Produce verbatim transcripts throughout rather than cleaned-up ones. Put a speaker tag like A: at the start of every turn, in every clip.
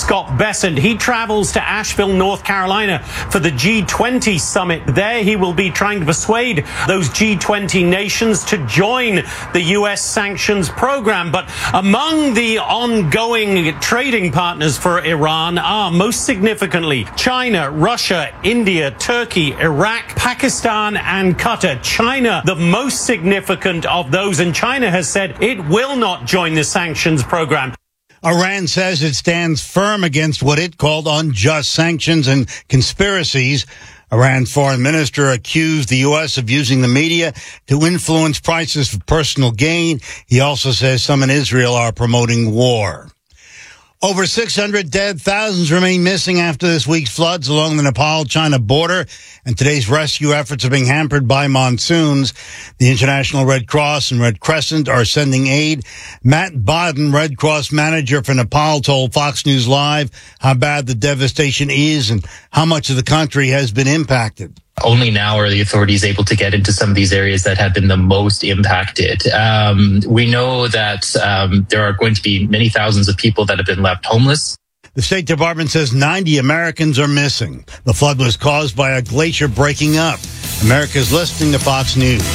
A: Scott Bessent. He travels to Asheville, North Carolina for the G twenty summit. There he will be trying to persuade those G twenty nations to join the U S sanctions program. But among the ongoing trading partners for Iran are most significantly China, Russia, India, Turkey, Iraq, Pakistan, and Qatar. China, the most significant of those, and China has said it will not join the sanctions program.
B: Iran says it stands firm against what it called unjust sanctions and conspiracies. Iran's foreign minister accused the U S of using the media to influence prices for personal gain. He also says some in Israel are promoting war. Over six hundred dead, thousands remain missing after this week's floods along the Nepal-China border, and today's rescue efforts are being hampered by monsoons. The International Red Cross and Red Crescent are sending aid. Matt Bodden, Red Cross manager for Nepal, told Fox News Live how bad the devastation is and how much of the country has been impacted.
C: Only now are the authorities able to get into some of these areas that have been the most impacted. Um, we know that um, there are going to be many thousands of people that have been left homeless.
B: The State Department says ninety Americans are missing. The flood was caused by a glacier breaking up. America's listening to Fox News.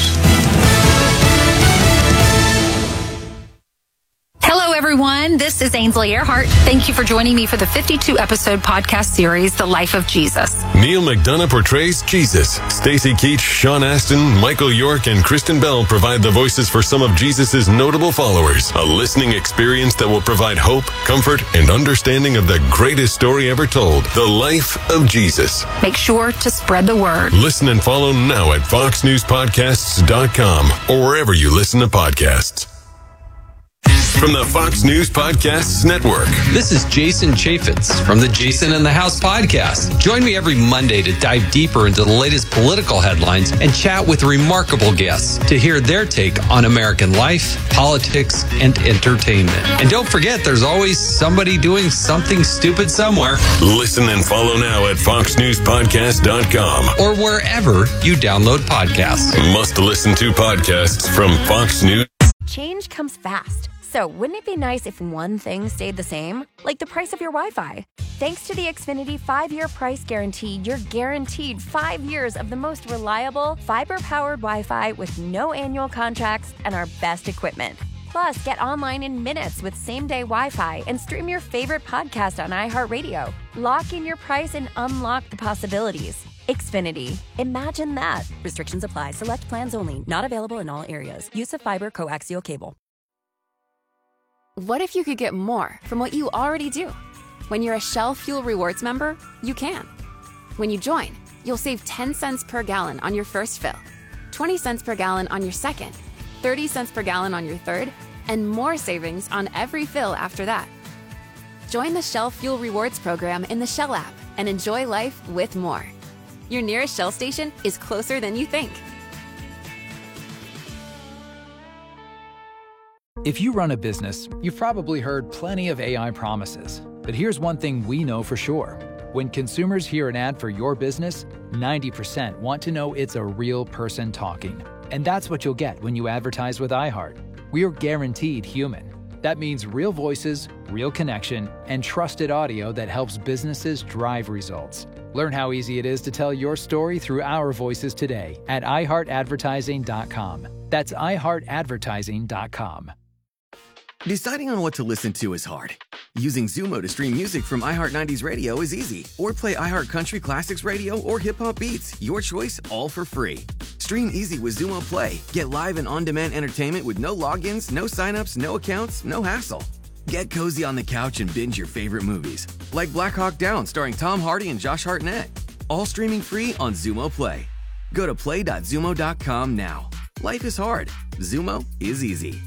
D: Hello, everyone. This is Ainsley Earhart. Thank you for joining me for the fifty-two episode podcast series, The Life of Jesus.
E: Neil McDonough portrays Jesus. Stacey Keach, Sean Astin, Michael York, and Kristen Bell provide the voices for some of Jesus' notable followers. A listening experience that will provide hope, comfort, and understanding of the greatest story ever told, The Life of Jesus.
D: Make sure to spread the word.
E: Listen and follow now at fox news podcasts dot com or wherever you listen to podcasts. From the Fox News Podcasts Network.
F: This is Jason Chaffetz from the Jason in the House podcast. Join me every Monday to dive deeper into the latest political headlines and chat with remarkable guests to hear their take on American life, politics, and entertainment. And don't forget, there's always somebody doing something stupid somewhere.
E: Listen and follow now at fox news podcast dot com
F: or wherever you download podcasts.
E: Must listen to podcasts from Fox News.
G: Change comes fast. So wouldn't it be nice if one thing stayed the same? Like the price of your Wi-Fi. Thanks to the Xfinity five-year price guarantee, you're guaranteed five years of the most reliable, fiber-powered Wi-Fi with no annual contracts and our best equipment. Plus, get online in minutes with same-day Wi-Fi and stream your favorite podcast on iHeartRadio. Lock in your price and unlock the possibilities. Xfinity. Imagine that. Restrictions apply. Select plans only. Not available in all areas. Use of fiber coaxial cable.
H: What if you could get more from what you already do? When you're a Shell Fuel Rewards member, you can. When you join, you'll save ten cents per gallon on your first fill, twenty cents per gallon on your second, thirty cents per gallon on your third, and more savings on every fill after that. Join the Shell Fuel Rewards program in the Shell app and enjoy life with more. Your nearest Shell station is closer than you think.
I: If you run a business, you've probably heard plenty of A I promises. But here's one thing we know for sure. When consumers hear an ad for your business, ninety percent want to know it's a real person talking. And that's what you'll get when you advertise with iHeart. We're guaranteed human. That means real voices, real connection, and trusted audio that helps businesses drive results. Learn how easy it is to tell your story through our voices today at i heart advertising dot com. That's i heart advertising dot com.
J: Deciding on what to listen to is hard. Using Zumo to stream music from iHeart nineties Radio is easy. Or play iHeart Country Classics Radio or Hip Hop Beats. Your choice, all for free. Stream easy with Zumo Play. Get live and on-demand entertainment with no logins, no signups, no accounts, no hassle. Get cozy on the couch and binge your favorite movies. Like Black Hawk Down starring Tom Hardy and Josh Hartnett. All streaming free on Zumo Play. Go to play dot zumo dot com now. Life is hard. Zumo is easy.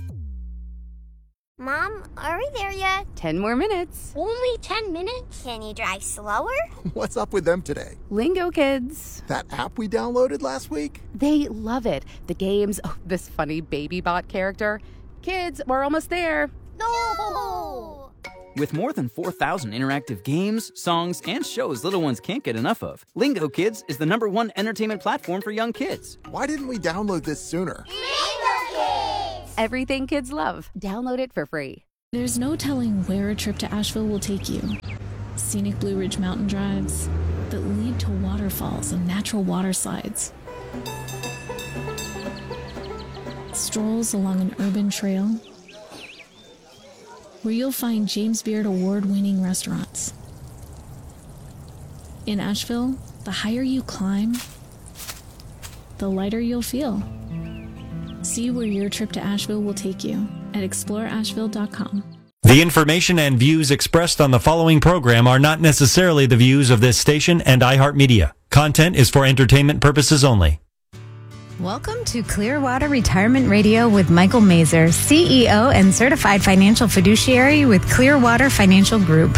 K: Mom, are we there yet?
H: Ten more minutes.
K: Only ten minutes? Can you drive slower?
L: What's up with them today?
H: Lingo Kids.
L: That app we downloaded last week?
H: They love it. The games, oh, this funny baby bot character. Kids, we're almost there.
K: No!
M: With more than four thousand interactive games, songs, and shows little ones can't get enough of, Lingo Kids is the number one entertainment platform for young kids.
L: Why didn't we download this sooner?
K: Lingo Kids!
H: Everything kids love. Download it for free.
N: There's no telling where a trip to Asheville will take you. scenic Blue Ridge mountain drives that lead to waterfalls and natural water slides. Strolls along an urban trail where you'll find James Beard award-winning restaurants. In Asheville, the higher you climb, the lighter you'll feel. See where your trip to Asheville will take you at explore asheville dot com.
O: The information and views expressed on the following program are not necessarily the views of this station and iHeartMedia. Content is for entertainment purposes only.
P: Welcome to Clearwater Retirement Radio with Michael Mazer, C E O and Certified Financial Fiduciary with Clearwater Financial Group.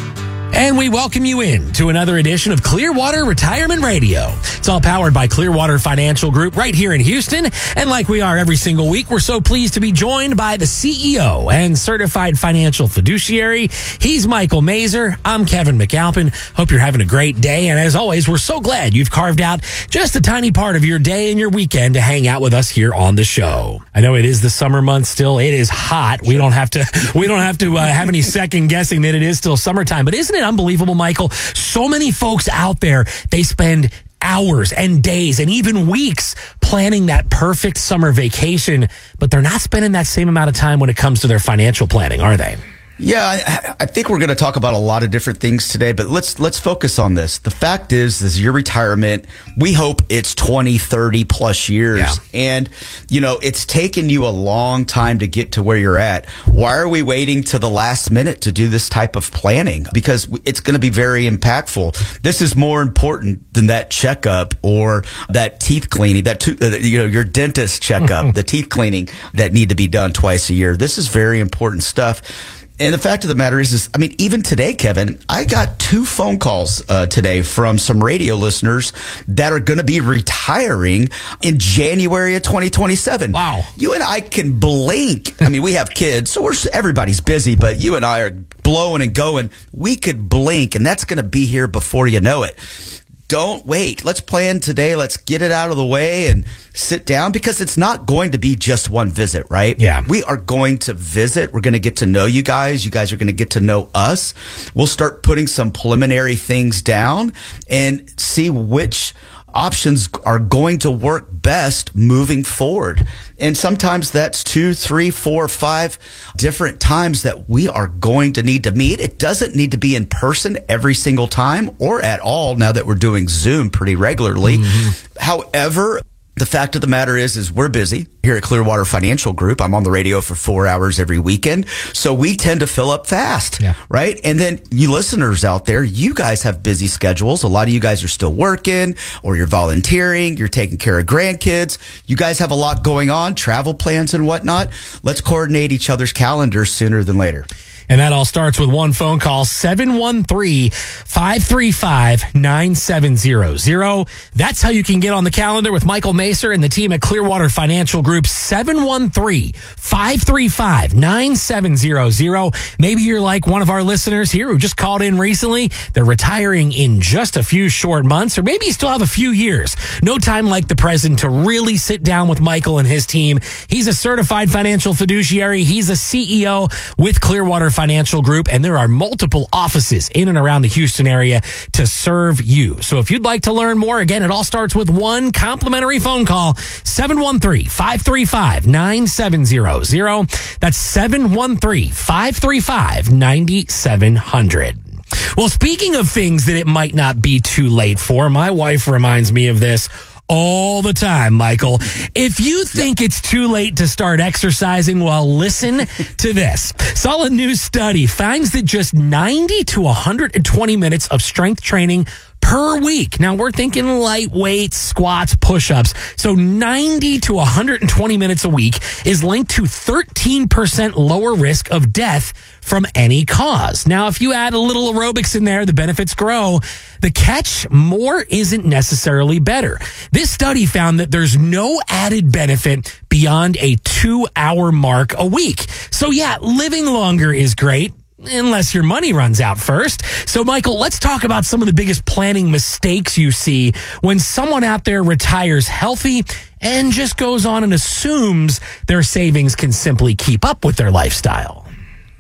Q: And we welcome you in to another edition of Clearwater Retirement Radio. It's all powered by Clearwater Financial Group right here in Houston. And like we are every single week, we're so pleased to be joined by the C E O and Certified Financial Fiduciary. He's Michael Mazer. I'm Kevin McAlpin. Hope you're having a great day. And as always, we're so glad you've carved out just a tiny part of your day and your weekend to hang out with us here on the show. I know it is the summer month still. It is hot. We don't have to, we don't have to uh, have any second guessing that it is still summertime. But isn't it unbelievable, Michael? So many folks out there, they spend hours and days and even weeks planning that perfect summer vacation, but they're not spending that same amount of time when it comes to their financial planning, are they?
R: Yeah, I, I think we're going to talk about a lot of different things today, but let's let's focus on this. The fact is, is your retirement, we hope it's twenty, thirty plus years. Yeah. And, you know, it's taken you a long time to get to where you're at. Why are we waiting to the last minute to do this type of planning? Because it's going to be very impactful. This is more important than that checkup or that teeth cleaning, that, to, uh, you know, your dentist checkup, the teeth cleaning that need to be done twice a year. This is very important stuff. And the fact of the matter is, is, I mean, even today, Kevin, I got two phone calls uh, today from some radio listeners that are going to be retiring in January of twenty twenty-seven.
Q: Wow.
R: You and I can blink. I mean, we have kids, so we're everybody's busy, but you and I are blowing and going. We could blink, and that's going to be here before you know it. Don't wait. Let's plan today. Let's get it out of the way and sit down, because it's not going to be just one visit, right?
Q: Yeah.
R: We are going to visit. We're going to get to know you guys. You guys are going to get to know us. We'll start putting some preliminary things down and see which options are going to work best moving forward. And sometimes that's two, three, four, five different times that we are going to need to meet. It doesn't need to be in person every single time or at all now that we're doing Zoom pretty regularly. Mm-hmm. However, the fact of the matter is, is we're busy here at Clearwater Financial Group. I'm on the radio for four hours every weekend. So we tend to fill up fast,
Q: yeah.
R: right? And then you listeners out there, you guys have busy schedules. A lot of you guys are still working, or you're volunteering, you're taking care of grandkids. You guys have a lot going on, travel plans and whatnot. Let's coordinate each other's calendars sooner than later.
Q: And that all starts with one phone call, seven one three, five three five, nine seven zero zero. That's how you can get on the calendar with Michael Mazer and the team at Clearwater Financial Group, seven one three, five three five, nine seven zero zero. Maybe you're like one of our listeners here who just called in recently. They're retiring in just a few short months, or maybe you still have a few years. No time like the present to really sit down with Michael and his team. He's a certified financial fiduciary. He's a C E O with Clearwater Financial Group, and there are multiple offices in and around the Houston area to serve you. So if you'd like to learn more, again, it all starts with one complimentary phone call, seven one three, five three five, nine seven zero zero. That's seven one three, five three five, nine seven zero zero. Well, speaking of things that it might not be too late for, my wife reminds me of this all the time, Michael. If you think it's too late to start exercising, well, listen to this. Solid news study finds that just ninety to one hundred twenty minutes of strength training per week. Now, we're thinking lightweight, squats, push-ups. So ninety to one hundred twenty minutes a week is linked to thirteen percent lower risk of death from any cause. Now, if you add a little aerobics in there, the benefits grow. The catch, more isn't necessarily better. This study found that there's no added benefit beyond a two-hour mark a week. So yeah, living longer is great, unless your money runs out first. So, Michael, let's talk about some of the biggest planning mistakes you see when someone out there retires healthy and just goes on and assumes their savings can simply keep up with their lifestyle.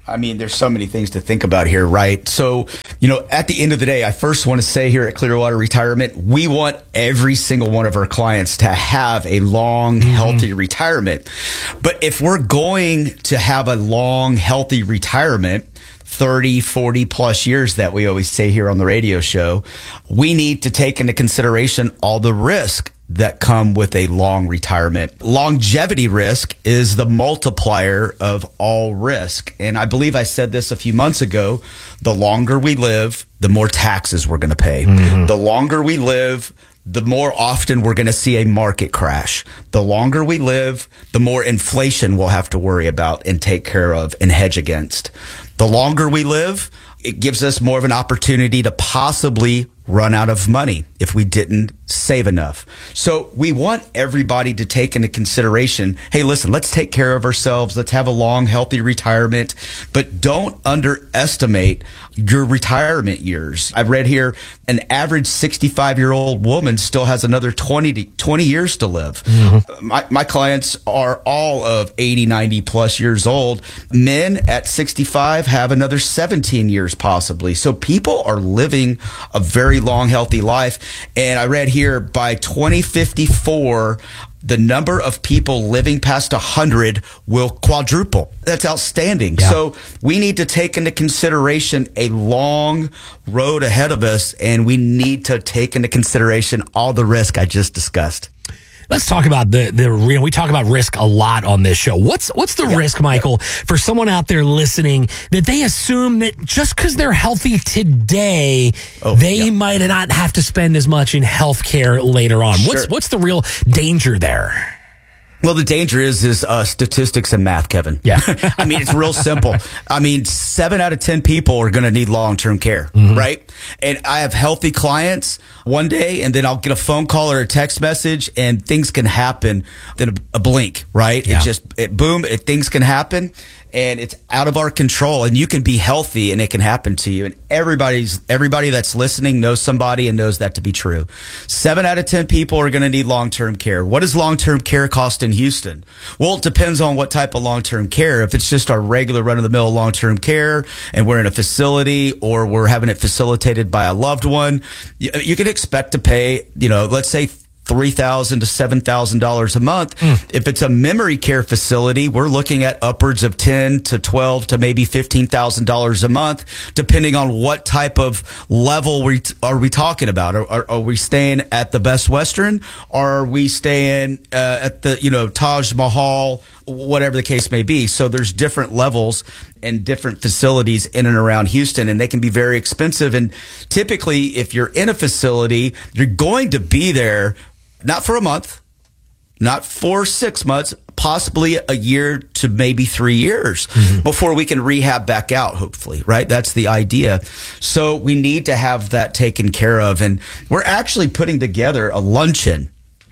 R: I mean, there's so many things to think about here, right? So, you know, at the end of the day, I first want to say here at Clearwater Retirement, we want every single one of our clients to have a long, mm-hmm. healthy retirement. But if we're going to have a long, healthy retirement, thirty, forty plus years that we always say here on the radio show, we need to take into consideration all the risk that come with a long retirement. Longevity risk is the multiplier of all risk. And I believe I said this a few months ago, the longer we live, the more taxes we're going to pay. Mm-hmm. The longer we live, the more often we're going to see a market crash. The longer we live, the more inflation we'll have to worry about and take care of and hedge against. The longer we live, it gives us more of an opportunity to possibly run out of money if we didn't save enough. So we want everybody to take into consideration, hey, listen, let's take care of ourselves. Let's have a long, healthy retirement, but don't underestimate your retirement years. I've read here an average sixty-five-year-old woman still has another twenty, to, twenty years to live. Mm-hmm. My, my clients are all of eighty, ninety plus years old. Men at sixty-five have another seventeen years possibly. So people are living a very long, healthy life. And I read here by twenty fifty-four, the number of people living past one hundred will quadruple. That's outstanding. Yeah. So we need to take into consideration a long road ahead of us, and we need to take into consideration all the risk I just discussed.
Q: Let's talk about the, the, you know, we talk about risk a lot on this show. What's, what's the yeah. risk, Michael, for someone out there listening that they assume that just because they're healthy today, oh, they yeah. might not have to spend as much in health care later on? Sure. What's, what's the real danger there?
R: Well, the danger is is uh, statistics and math, Kevin.
Q: Yeah.
R: I mean, it's real simple. I mean, seven out of ten people are going to need long-term care, mm-hmm. right? And I have healthy clients one day, and then I'll get a phone call or a text message, and things can happen in a, a blink, right? Yeah. It just, it, boom, it, things can happen. And it's out of our control, and you can be healthy and it can happen to you. And everybody's, everybody that's listening knows somebody and knows that to be true. Seven out of ten people are going to need long-term care. What does long-term care cost in Houston? Well, it depends on what type of long-term care. If it's just our regular run-of-the-mill long-term care and we're in a facility or we're having it facilitated by a loved one, you, you can expect to pay, you know, let's say three thousand dollars to seven thousand dollars a month. Mm. If it's a memory care facility, we're looking at upwards of ten to twelve to maybe fifteen thousand dollars a month, depending on what type of level we are we talking about. Are, are, are we staying at the Best Western? Or are we staying uh, at the, you know, Taj Mahal, whatever the case may be? So there's different levels and different facilities in and around Houston, and they can be very expensive. And typically, if you're in a facility, you're going to be there not for a month, not for six months, possibly a year to maybe three years mm-hmm. before we can rehab back out, hopefully, right? That's the idea. So we need to have that taken care of. And we're actually putting together a luncheon.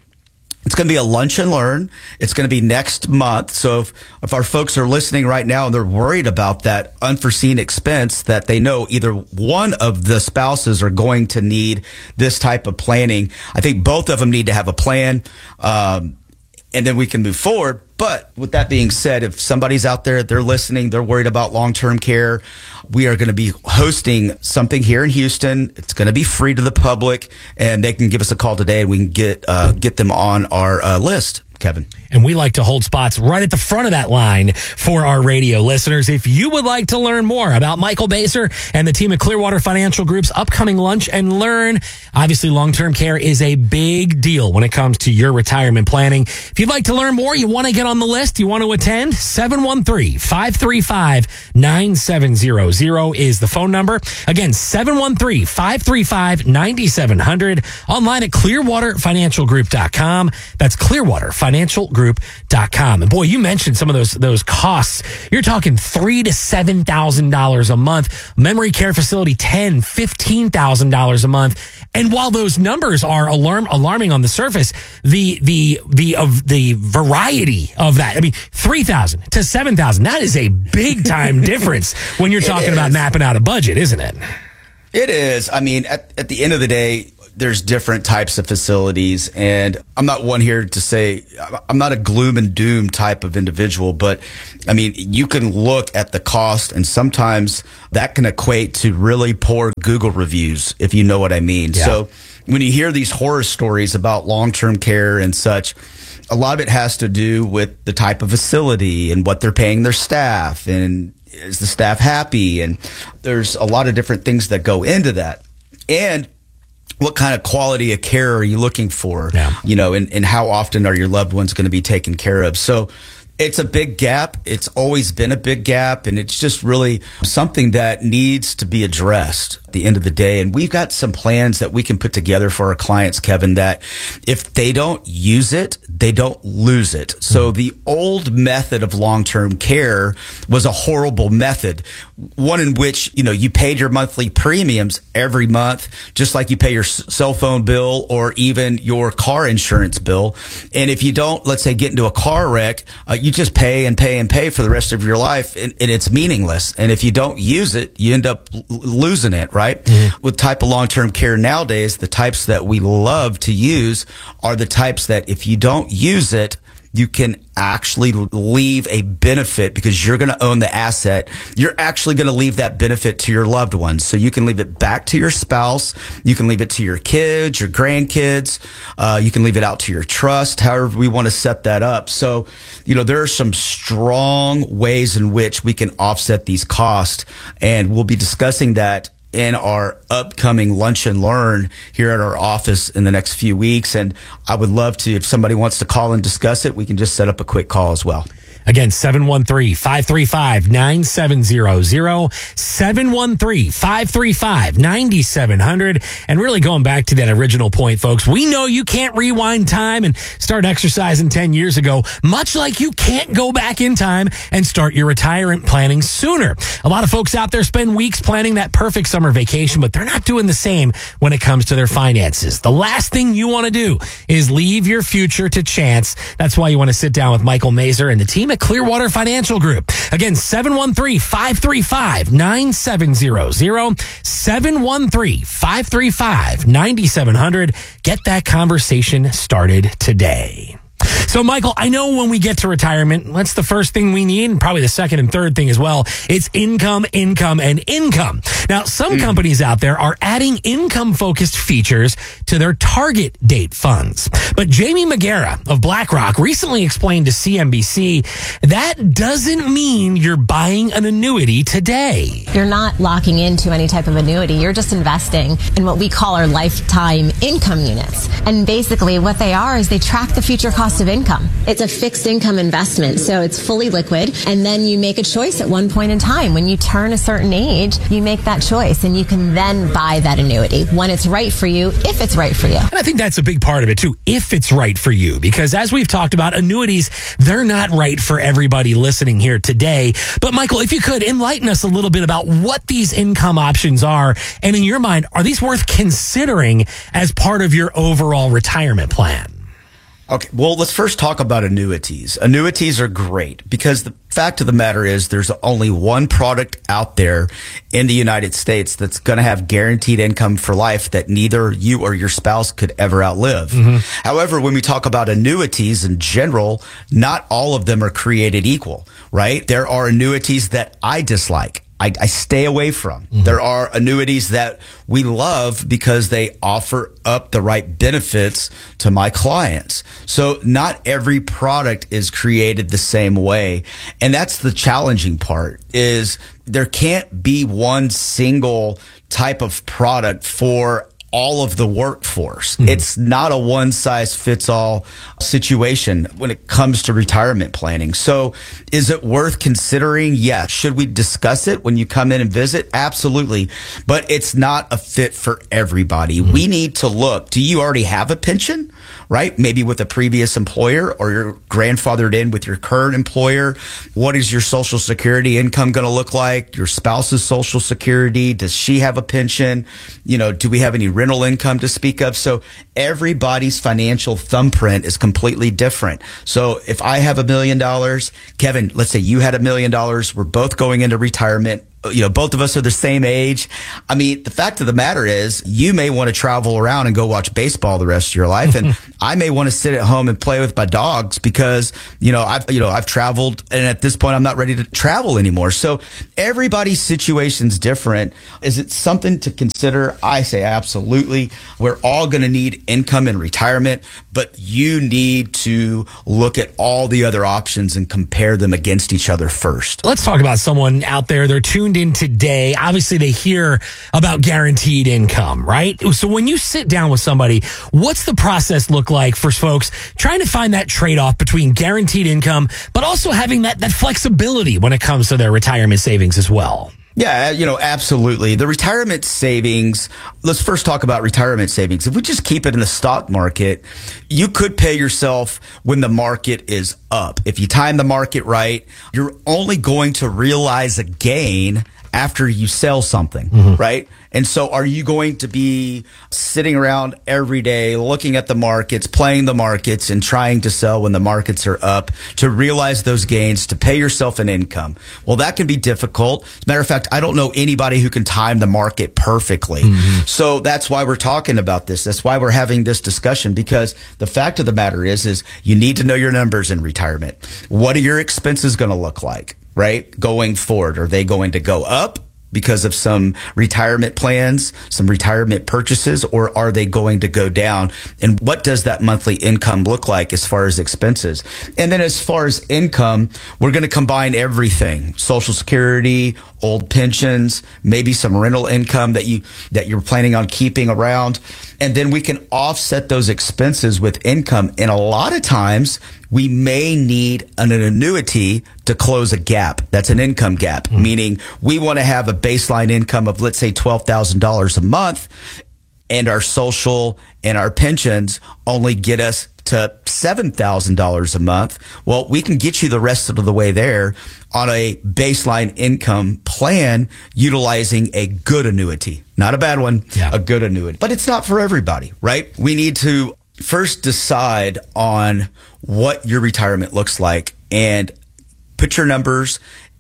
R: It's going to be a lunch and learn. It's going to be next month. So if, if our folks are listening right now and they're worried about that unforeseen expense, that they know either one of the spouses are going to need this type of planning, I think both of them need to have a plan, um, and then we can move forward. But with that being said, if somebody's out there, they're listening, they're worried about long-term care, we are going to be hosting something here in Houston. It's going to be free to the public, and they can give us a call today and we can get uh, get them on our uh, list, Kevin.
Q: And we like to hold spots right at the front of that line for our radio listeners. If you would like to learn more about Michael Maser and the team at Clearwater Financial Group's upcoming lunch and learn, obviously long-term care is a big deal when it comes to your retirement planning. If you'd like to learn more, you want to get on the list, you want to attend, seven one three, five three five, nine seven zero zero is the phone number. Again, seven one three, five three five, nine seven zero zero. Online at clearwater financial group dot com. That's clearwater financial group dot com. And boy, you mentioned some of those those costs. You're talking three to seven thousand dollars a month. Memory care facility ten, fifteen thousand dollars a month. And while those numbers are alarm alarming on the surface, the the the of the variety of that, I mean, three thousand to seven thousand. That is a big time difference when you're talking about mapping out a budget, isn't it?
R: It is. I mean, at, at the end of the day, there's different types of facilities. And I'm not one here to say, I'm not a gloom and doom type of individual, but I mean, you can look at the cost and sometimes that can equate to really poor Google reviews, if you know what I mean.
Q: Yeah.
R: So when you hear these horror stories about long-term care and such, a lot of it has to do with the type of facility and what they're paying their staff, and is the staff happy? And there's a lot of different things that go into that. And what kind of quality of care are you looking for?
Q: Yeah.
R: You know, and, and how often are your loved ones going to be taken care of? So it's a big gap. It's always been a big gap, and it's just really something that needs to be addressed at the end of the day. And we've got some plans that we can put together for our clients, Kevin, that if they don't use it, they don't lose it. So the old method of long-term care was a horrible method, one in which, you know, you paid your monthly premiums every month, just like you pay your cell phone bill or even your car insurance bill. And if you don't, let's say, get into a car wreck, uh, you just pay and pay and pay for the rest of your life, and, and it's meaningless. And if you don't use it, you end up l- losing it, right? Mm-hmm. With type of long-term care nowadays, the types that we love to use are the types that if you don't use it, you can actually leave a benefit because you're going to own the asset. You're actually going to leave that benefit to your loved ones. So you can leave it back to your spouse. You can leave it to your kids, your grandkids. Uh, you can leave it out to your trust, however we want to set that up. So, you know, there are some strong ways in which we can offset these costs. And we'll be discussing that in our upcoming Lunch and Learn here at our office in the next few weeks. And I would love to, if somebody wants to call and discuss it, we can just set up a quick call as well.
Q: Again, seven one three, five three five, nine seven zero zero, seven one three, five three five, nine seven zero zero. And really going back to that original point, folks, we know you can't rewind time and start exercising ten years ago, much like you can't go back in time and start your retirement planning sooner. A lot of folks out there spend weeks planning that perfect summer vacation, but they're not doing the same when it comes to their finances. The last thing you want to do is leave your future to chance. That's why you want to sit down with Michael Mazer and the team at Clearwater Financial Group. Again, seven one three, five three five, nine seven zero zero, seven one three, five three five, nine seven zero zero. Get that conversation started today. So, Michael, I know when we get to retirement, that's the first thing we need, and probably the second and third thing as well. It's income, income, and income. Now, some mm. companies out there are adding income-focused features to their target date funds. But Jamie McGarrah of BlackRock recently explained to C N B C that doesn't mean you're buying an annuity today.
S: You're not locking into any type of annuity. You're just investing in what we call our lifetime income units. And basically what they are is they track the future cost of income. It's a fixed income investment, so it's fully liquid, and then you make a choice at one point in time. When you turn a certain age, you make that choice, and you can then buy that annuity when it's right for you, if it's right for you.
Q: And I think that's a big part of it too, if it's right for you, because as we've talked about, annuities, they're not right for everybody listening here today. But Michael, if you could enlighten us a little bit about what these income options are, and in your mind, are these worth considering as part of your overall retirement plan?
R: Okay, well, let's first talk about annuities. Annuities are great because the fact of the matter is there's only one product out there in the United States that's going to have guaranteed income for life that neither you or your spouse could ever outlive. Mm-hmm. However, when we talk about annuities in general, not all of them are created equal, right? There are annuities that I dislike. I, I stay away from. Mm-hmm. There are annuities that we love because they offer up the right benefits to my clients. So not every product is created the same way. And that's the challenging part, is there can't be one single type of product for all of the workforce. Mm-hmm. It's not a one size fits all situation when it comes to retirement planning. So is it worth considering? Yeah. Should we discuss it when you come in and visit? Absolutely. But it's not a fit for everybody. Mm-hmm. We need to look. Do you already have a pension? Right? Maybe with a previous employer, or you're grandfathered in with your current employer. What is your Social Security income going to look like? Your spouse's Social Security? Does she have a pension? You know, do we have any rental income to speak of? So everybody's financial thumbprint is completely different. So if I have a million dollars, Kevin, let's say you had a million dollars, we're both going into retirement. you know, both of us are the same age. I mean, the fact of the matter is you may want to travel around and go watch baseball the rest of your life. And I may want to sit at home and play with my dogs because, you know, I've, you know, I've traveled and at this point I'm not ready to travel anymore. So everybody's situation's different. Is it something to consider? I say absolutely. We're all going to need income in retirement, but you need to look at all the other options and compare them against each other first.
Q: Let's talk about someone out there. They're tuned in today. Obviously, they hear about guaranteed income, right? So when you sit down with somebody, what's the process look like for folks trying to find that trade-off between guaranteed income, but also having that, that flexibility when it comes to their retirement savings as well?
R: Yeah, you know, absolutely. The retirement savings, let's first talk about retirement savings. If we just keep it in the stock market, you could pay yourself when the market is up. If you time the market right, you're only going to realize a gain after you sell something, mm-hmm. right? And so are you going to be sitting around every day looking at the markets, playing the markets, and trying to sell when the markets are up to realize those gains, to pay yourself an income? Well, that can be difficult. As a matter of fact, I don't know anybody who can time the market perfectly. Mm-hmm. So that's why we're talking about this. That's why we're having this discussion, because the fact of the matter is, is you need to know your numbers in retirement. What are your expenses going to look like? Right? Going forward, are they going to go up because of some retirement plans, some retirement purchases, or are they going to go down? And what does that monthly income look like as far as expenses? And then as far as income, we're going to combine everything: Social Security, old pensions, maybe some rental income that you that you're planning on keeping around. And then we can offset those expenses with income. And a lot of times we may need an annuity to close a gap. That's an income gap, mm-hmm. meaning we want to have a baseline income of, let's say, twelve thousand dollars a month, and our social and our pensions only get us to seven thousand dollars a month. Well, we can get you the rest of the way there on a baseline income plan utilizing a good annuity. Not a bad one, yeah. a good annuity. But it's not for everybody, right? We need to first decide on what your retirement looks like and put your numbers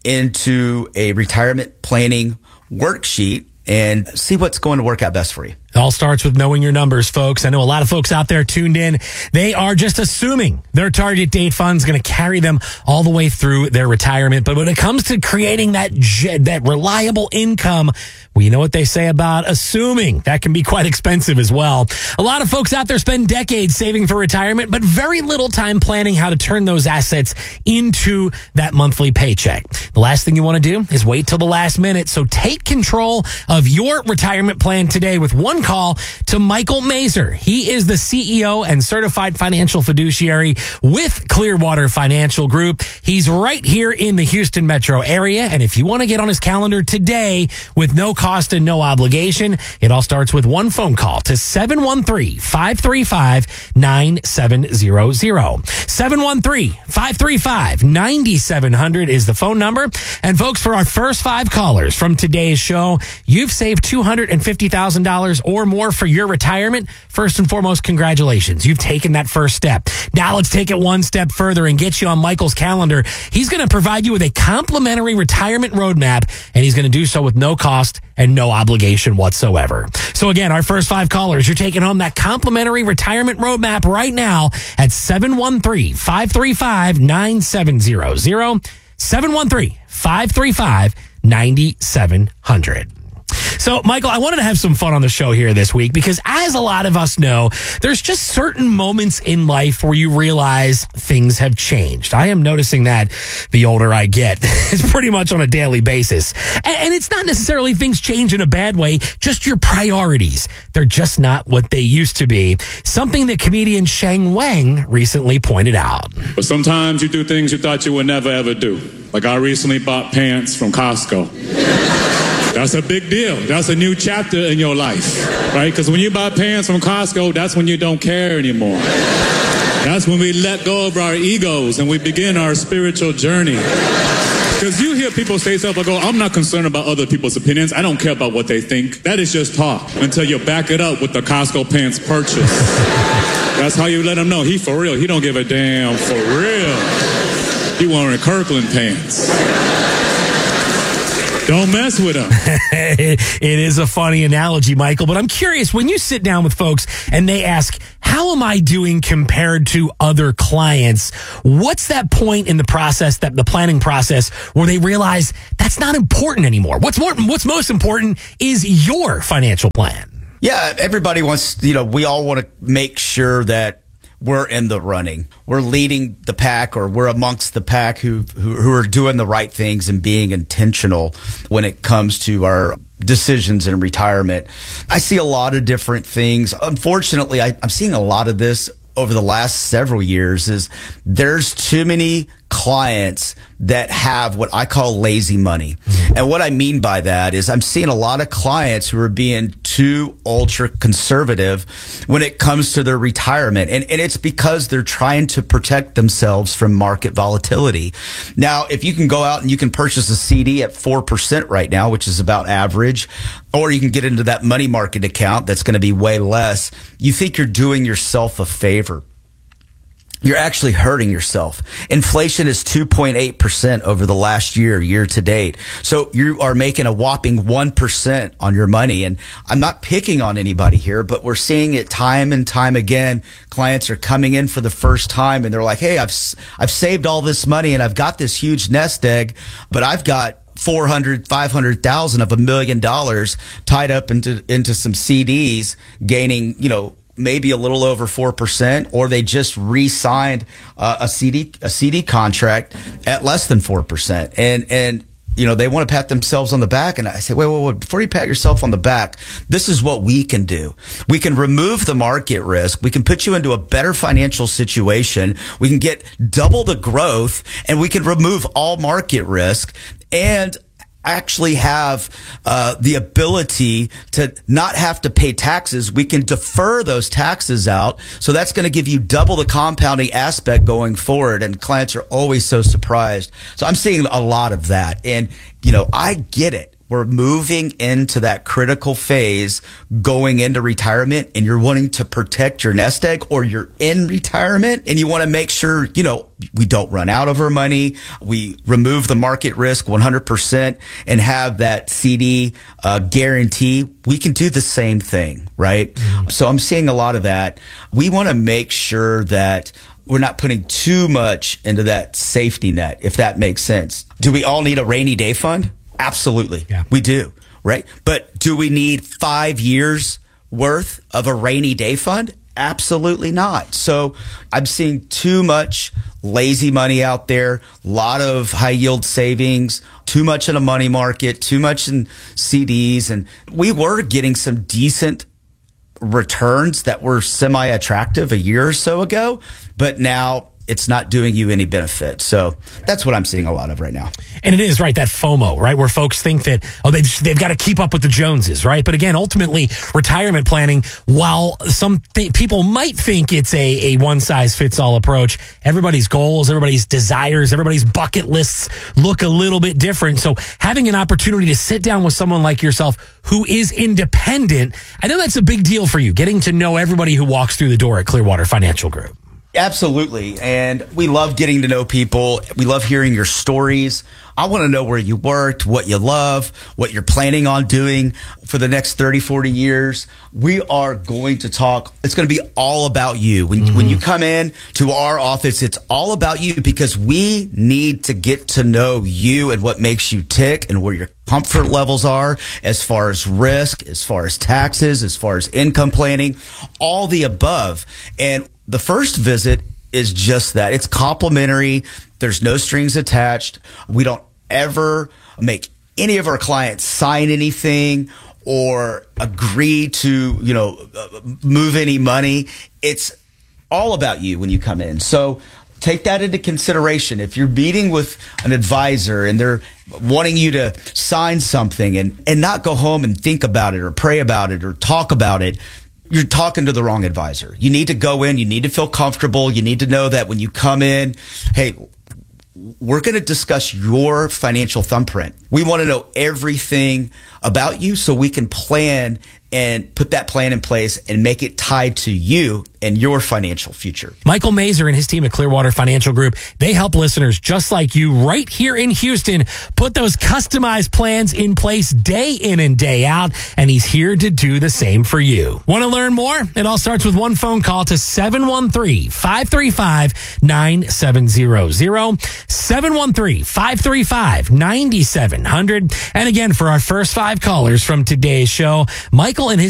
R: into a retirement planning worksheet and see what's going to work out best for you.
Q: It all starts with knowing your numbers, folks. I know a lot of folks out there tuned in. They are just assuming their target date fund is going to carry them all the way through their retirement. But when it comes to creating that that reliable income, well, you know what they say about assuming. That can be quite expensive as well. A lot of folks out there spend decades saving for retirement, but very little time planning how to turn those assets into that monthly paycheck. The last thing you want to do is wait till the last minute. So take control of your retirement plan today with one call to Michael Mazer. He is the C E O and certified financial fiduciary with Clearwater Financial Group. He's right here in the Houston metro area. And if you want to get on his calendar today with no cost and no obligation, it all starts with one phone call to seven one three, five three five, nine seven zero zero. seven one three, five three five, nine seven zero zero is the phone number. And folks, for our first five callers from today's show, you've saved two hundred fifty thousand dollars or more for your retirement. First and foremost, congratulations. You've taken that first step. Now let's take it one step further and get you on Michael's calendar. He's going to provide you with a complimentary retirement roadmap, and he's going to do so with no cost and no obligation whatsoever. So again, our first five callers, you're taking home that complimentary retirement roadmap right now at seven one three, five three five, nine seven zero zero. seven one three, five three five, nine seven zero zero. So, Michael, I wanted to have some fun on the show here this week because, as a lot of us know, there's just certain moments in life where you realize things have changed. I am noticing that the older I get. It's pretty much on a daily basis. And it's not necessarily things change in a bad way, just your priorities. They're just not what they used to be. Something that comedian Sheng Wang recently pointed out.
T: But sometimes you do things you thought you would never, ever do. Like I recently bought pants from Costco. That's a big deal. That's a new chapter in your life, right? Because when you buy pants from Costco, that's when you don't care anymore. That's when we let go of our egos and we begin our spiritual journey. Because you hear people say stuff like, oh, I'm not concerned about other people's opinions. I don't care about what they think. That is just talk until you back it up with the Costco pants purchase. That's how you let them know he for real. He don't give a damn for real. He wearing Kirkland pants. Don't mess with them.
Q: It is a funny analogy, Michael, but I'm curious, when you sit down with folks and they ask, how am I doing compared to other clients? What's that point in the process, that the planning process, where they realize that's not important anymore? What's more, what's most important is your financial plan.
R: Yeah, everybody wants, you know, we all want to make sure that we're in the running. We're leading the pack, or we're amongst the pack who, who who are doing the right things and being intentional when it comes to our decisions in retirement. I see a lot of different things. Unfortunately, I, I'm seeing a lot of this over the last several years. Is there's too many clients that have what I call lazy money. And what I mean by that is I'm seeing a lot of clients who are being too ultra conservative when it comes to their retirement. And, and it's because they're trying to protect themselves from market volatility. Now, if you can go out and you can purchase a C D at four percent right now, which is about average, or you can get into that money market account that's going to be way less, you think you're doing yourself a favor. You're actually hurting yourself. Inflation is two point eight percent over the last year, year to date. So you are making a whopping one percent on your money. And I'm not picking on anybody here, but we're seeing it time and time again. Clients are coming in for the first time and they're like, hey, I've, I've saved all this money and I've got this huge nest egg, but I've got four hundred, five hundred thousand of a million dollars tied up into, into some C Ds, gaining, you know, maybe a little over four percent, or they just re-signed uh, a C D a C D contract at less than four percent. And, and, you know, they want to pat themselves on the back. And I say, wait, wait, wait, before you pat yourself on the back, this is what we can do. We can remove the market risk. We can put you into a better financial situation. We can get double the growth, and we can remove all market risk and actually have uh, the ability to not have to pay taxes. We can defer those taxes out. So that's going to give you double the compounding aspect going forward. And clients are always so surprised. So I'm seeing a lot of that. And, you know, I get it. We're moving into that critical phase going into retirement, and you're wanting to protect your nest egg, or you're in retirement and you want to make sure, you know, we don't run out of our money. We remove the market risk one hundred percent and have that C D uh, guarantee. We can do the same thing, right? Mm-hmm. So I'm seeing a lot of that. We want to make sure that we're not putting too much into that safety net, if that makes sense. Do we all need a rainy day fund? Absolutely. Yeah. We do, right? But do we need five years worth of a rainy day fund? Absolutely not. So I'm seeing too much lazy money out there, a lot of high yield savings, too much in a money market, too much in C Ds. And we were getting some decent returns that were semi-attractive a year or so ago, but now it's not doing you any benefit. So that's what I'm seeing a lot of right now.
Q: And it is, right, that FOMO, right, where folks think that, oh, they've, they've got to keep up with the Joneses, right? But again, ultimately, retirement planning, while some th- people might think it's a, a one-size-fits-all approach, everybody's goals, everybody's desires, everybody's bucket lists look a little bit different. So having an opportunity to sit down with someone like yourself who is independent, I know that's a big deal for you, getting to know everybody who walks through the door at Clearwater Financial Group.
R: Absolutely. And we love getting to know people. We love hearing your stories. I want to know where you worked, what you love, what you're planning on doing for the next thirty, forty years. We are going to talk. It's going to be all about you. When, mm-hmm. when you come in to our office, it's all about you, because we need to get to know you and what makes you tick and where your comfort levels are as far as risk, as far as taxes, as far as income planning, all the above. And the first visit is just that. It's complimentary. There's no strings attached. We don't ever make any of our clients sign anything or agree to, you know, move any money. It's all about you when you come in. So take that into consideration. If you're meeting with an advisor and they're wanting you to sign something and, and not go home and think about it or pray about it or talk about it, you're talking to the wrong advisor. You need to go in. You need to feel comfortable. You need to know that when you come in, hey, we're going to discuss your financial thumbprint. We want to know everything about you so we can plan and put that plan in place and make it tied to you and your financial future.
Q: Michael Mazer and his team at Clearwater Financial Group, they help listeners just like you right here in Houston put those customized plans in place day in and day out, and he's here to do the same for you. Want to learn more? It all starts with one phone call to seven one three, five three five, nine seven zero zero, seven one three, five three five, nine seven zero zero. And again, for our first five callers from today's show, Michael and his